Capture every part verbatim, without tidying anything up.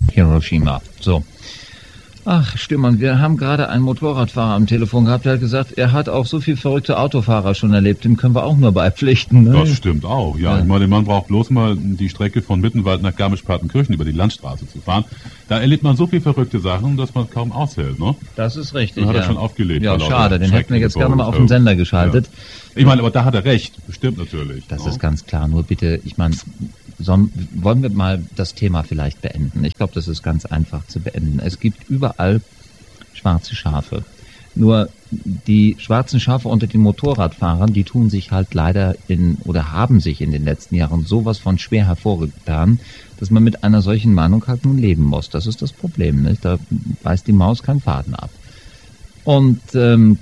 Hiroshima. So. Ach, Stürmann, wir haben gerade einen Motorradfahrer am Telefon gehabt, der hat gesagt, er hat auch so viel verrückte Autofahrer schon erlebt, dem können wir auch nur beipflichten. Ne? Das stimmt auch, ja. ja. Ich meine, der Mann braucht bloß mal die Strecke von Mittenwald nach Garmisch-Partenkirchen über die Landstraße zu fahren. Da erlebt man so viel verrückte Sachen, dass man kaum aushält, ne? Das ist richtig, Den hat ja. er schon aufgelebt. Ja, schade, den hätten wir jetzt gerne mal auf den Sender geschaltet. Ja. Ich meine, aber da hat er recht, bestimmt natürlich. Das ne? ist ganz klar, nur bitte, ich meine, so, wollen wir mal das Thema vielleicht beenden? Ich glaube, das ist ganz einfach zu beenden. Es gibt überall schwarze Schafe. Nur die schwarzen Schafe unter den Motorradfahrern, die tun sich halt leider in oder haben sich in den letzten Jahren sowas von schwer hervorgetan, dass man mit einer solchen Meinung halt nun leben muss. Das ist das Problem, nicht? Da beißt die Maus keinen Faden ab. Und ähm,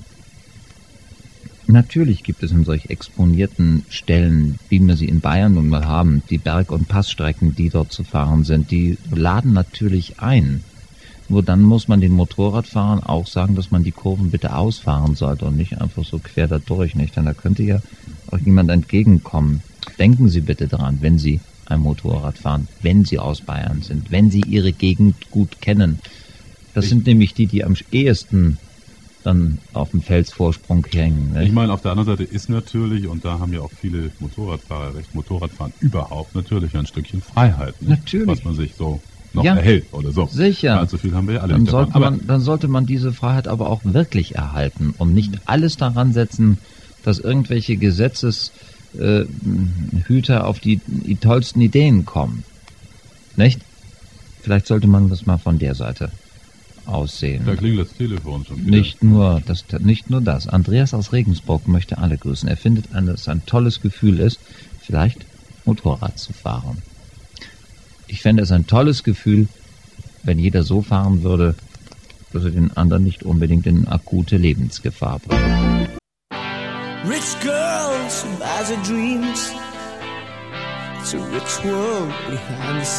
natürlich gibt es in solch exponierten Stellen, wie wir sie in Bayern nun mal haben, die Berg- und Passstrecken, die dort zu fahren sind, die laden natürlich ein. Nur dann muss man den Motorradfahrern auch sagen, dass man die Kurven bitte ausfahren sollte und nicht einfach so quer da durch, nicht? Denn da könnte ja auch jemand entgegenkommen. Denken Sie bitte dran, wenn Sie ein Motorrad fahren, wenn Sie aus Bayern sind, wenn Sie Ihre Gegend gut kennen. Das ich sind nämlich die, die am ehesten dann auf dem Felsvorsprung hängen. Nicht? Ich meine, auf der anderen Seite ist natürlich, und da haben ja auch viele Motorradfahrer recht, Motorradfahren überhaupt natürlich ein Stückchen Freiheit. Nicht? Natürlich. Was man sich so noch ja, erhält oder so. Sicher. Allzu viel haben wir ja alle dann nicht sollte davon. man, Dann sollte man diese Freiheit aber auch wirklich erhalten und nicht alles daran setzen, dass irgendwelche Gesetzeshüter äh, auf die, die tollsten Ideen kommen. Nicht? Vielleicht sollte man das mal von der Seite aussehen. Da klingelt das Telefon schon wieder. Nicht nur das, nicht nur das. Andreas aus Regensburg möchte alle grüßen. Er findet, dass es ein tolles Gefühl ist, vielleicht Motorrad zu fahren. Ich fände es ein tolles Gefühl, wenn jeder so fahren würde, dass er den anderen nicht unbedingt in akute Lebensgefahr bringt. Rich girls, as a dreams, it's a rich world behind the